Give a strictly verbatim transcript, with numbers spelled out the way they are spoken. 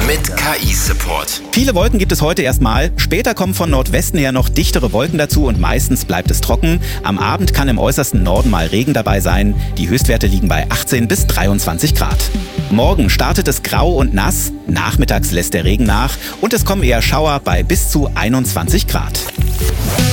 mit K I-Support. Viele Wolken gibt es heute erstmal. Später kommen von Nordwesten her noch dichtere Wolken dazu und meistens bleibt es trocken. Am Abend kann im äußersten Norden mal Regen dabei sein. Die Höchstwerte liegen bei achtzehn bis dreiundzwanzig Grad. Morgen startet es grau und nass. Nachmittags lässt der Regen nach und es kommen eher Schauer bei bis zu einundzwanzig Grad.